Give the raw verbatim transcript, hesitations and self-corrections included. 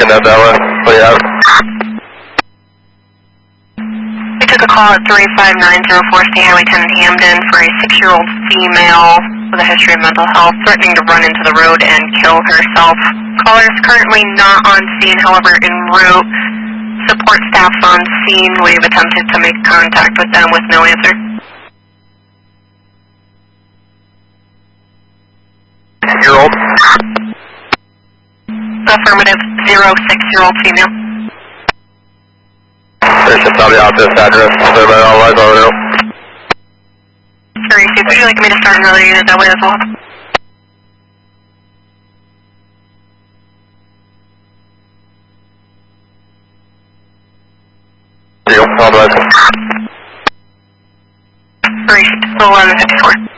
looking at that one. What do you have? We took a call at three five nine zero four State Highway ten in Hamden for a six-year-old female with a history of mental health threatening to run into the road and kill herself. Caller is currently not on scene, however, en route. Support staff's on scene. We've attempted to make contact with them with no answer. Year old? Affirmative, zero six-year-old female. Station, I'll be out this address. Everybody all right over there? Sorry, Steve, would you like me to start another unit that way as well? Deal, all right. Sorry, eleven fifty-four.